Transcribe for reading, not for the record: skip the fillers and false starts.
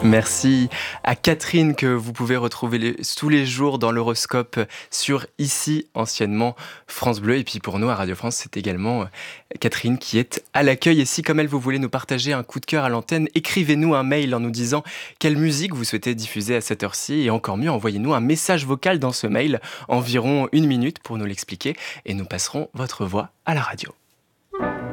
Merci à Catherine que vous pouvez retrouver tous les jours dans l'horoscope sur ici, anciennement France Bleu. Et puis pour nous à Radio France, c'est également Catherine qui est à l'accueil. Et si comme elle, vous voulez nous partager un coup de cœur à l'antenne, écrivez-nous un mail en nous disant quelle musique vous souhaitez diffuser à cette heure-ci. Et encore mieux, envoyez-nous un message vocal dans ce mail, environ 1 minute pour nous l'expliquer. Et nous passerons votre voix à la radio.